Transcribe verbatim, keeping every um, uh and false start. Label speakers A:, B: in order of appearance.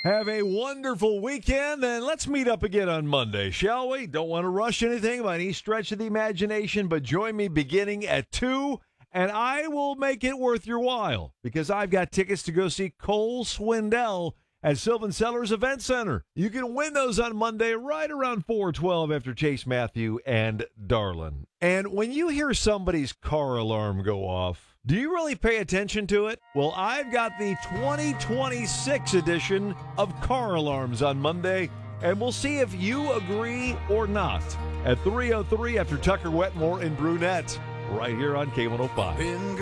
A: Have a wonderful weekend, and let's meet up again on Monday, shall we? Don't want to rush anything by any stretch of the imagination, but join me beginning at two, and I will make it worth your while because I've got tickets to go see Cole Swindell at Sylvan Sellers Event Center. You can win those on Monday right around four twelve after Chase Matthew and Darlin. And when you hear somebody's car alarm go off, do you really pay attention to it? Well, I've got the twenty twenty-six edition of Car Alarms on Monday, and we'll see if you agree or not at three oh three after Tucker Wetmore and Brunette right here on K one oh five.